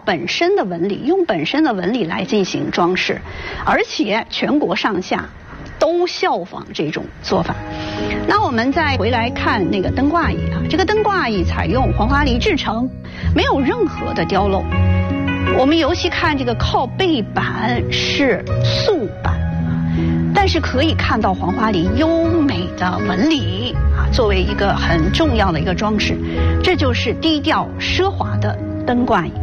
本身的纹理，用本身的纹理来进行装饰，而且全国上下都效仿这种做法。那我们再回来看那个灯挂椅啊，这个灯挂椅采用黄花梨制成，没有任何的雕镂。我们尤其看这个靠背板是素板，但是可以看到黄花梨优美的纹理啊，作为一个很重要的一个装饰，这就是低调奢华的灯挂椅。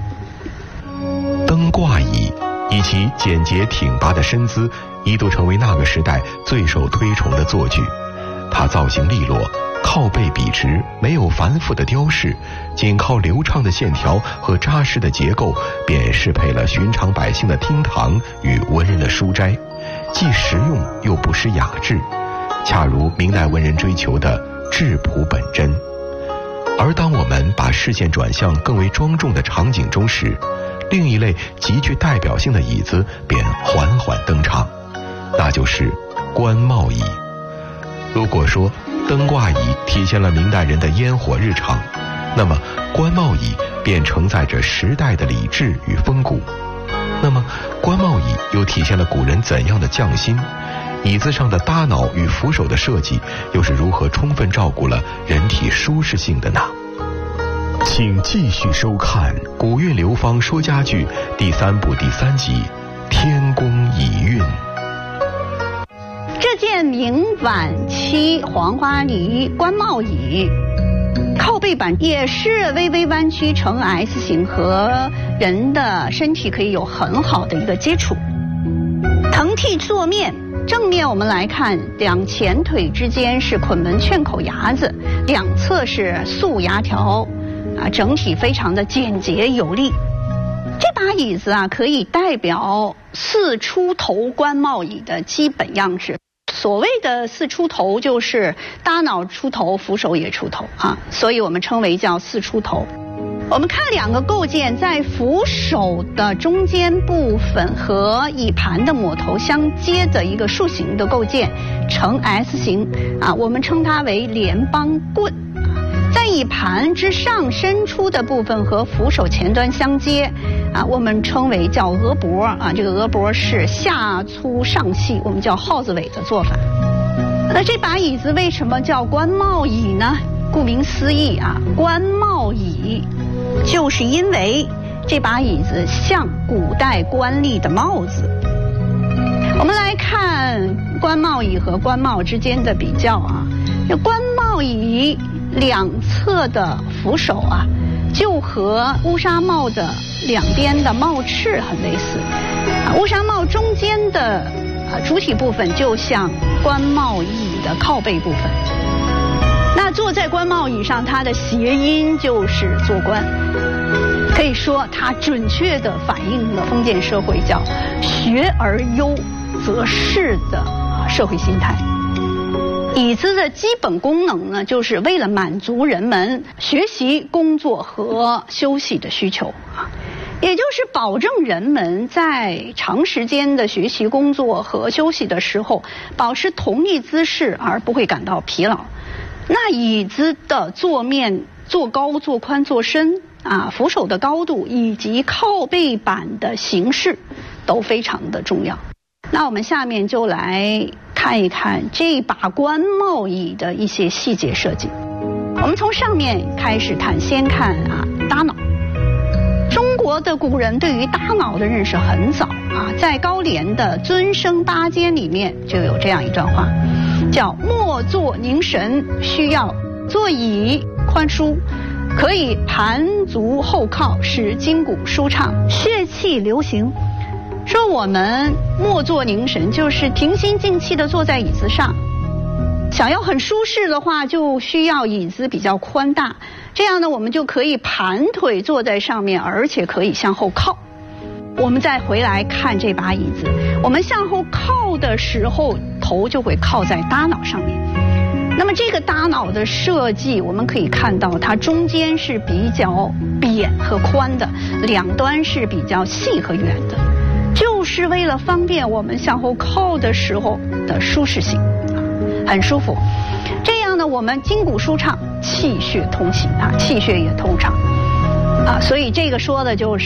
灯挂椅以其简洁挺拔的身姿，一度成为那个时代最受推崇的坐具。它造型利落，靠背笔直，没有繁复的雕饰，仅靠流畅的线条和扎实的结构，便适配了寻常百姓的厅堂与文人的书斋，既实用又不失雅致，恰如明代文人追求的质朴本真。而当我们把视线转向更为庄重的场景中时，另一类极具代表性的椅子便缓缓登场，那就是官帽椅。如果说灯挂椅体现了明代人的烟火日常，那么官帽椅便承载着时代的礼制与风骨。那么官帽椅又体现了古人怎样的匠心？椅子上的搭脑与扶手的设计又是如何充分照顾了人体舒适性的呢？请继续收看《古韵流芳说家具》第3部第3集《天工乙韵》。 这件明晚期黄花梨官帽椅，靠背板也是微微弯曲成 S 型，和人的身体可以有很好的一个接触。腾屉坐面，正面我们来看，两前腿之间是捆门券口牙子，两侧是素牙条，整体非常的简洁有力。这把椅子啊，可以代表四出头官帽椅的基本样式。所谓的四出头，就是搭脑出头，扶手也出头啊，所以我们称为叫四出头。我们看两个构件在扶手的中间部分和椅盘的抹头相接的一个竖形的构件，呈 S 型啊，我们称它为联邦棍。在椅盘之上伸出的部分和扶手前端相接啊，我们称为叫额脖啊，这个额脖是下粗上细，我们叫耗子尾的做法。那这把椅子为什么叫官帽椅呢？顾名思义啊，官帽椅就是因为这把椅子像古代官吏的帽子。我们来看官帽椅和官帽之间的比较啊，这官帽椅两侧的扶手啊，就和乌纱帽的两边的帽翅很类似。乌纱帽中间的主体部分就像官帽椅的靠背部分。那坐在官帽椅上，它的谐音就是做官，可以说它准确地反映了封建社会叫学而优则仕的社会心态。椅子的基本功能呢，就是为了满足人们学习、工作和休息的需求啊，也就是保证人们在长时间的学习、工作和休息的时候，保持同一姿势而不会感到疲劳。那椅子的坐面、坐高、坐宽、坐深啊，扶手的高度以及靠背板的形式都非常的重要。那我们下面就来看一看这把官帽椅的一些细节设计。我们从上面开始看，先看搭脑。中国的古人对于搭脑的认识很早啊，在高廉的《尊生八间》里面就有这样一段话，叫莫坐凝神，需要座椅宽舒，可以盘足后靠，使筋骨舒畅，血气流行。说我们默坐凝神，就是平心静气地坐在椅子上，想要很舒适的话，就需要椅子比较宽大，这样呢，我们就可以盘腿坐在上面，而且可以向后靠。我们再回来看这把椅子，我们向后靠的时候，头就会靠在搭脑上面。那么这个搭脑的设计，我们可以看到它中间是比较扁和宽的，两端是比较细和圆的，就是为了方便我们向后靠的时候的舒适性，很舒服。这样呢，我们筋骨舒畅，气血通行啊，气血也通畅啊，所以这个说的就是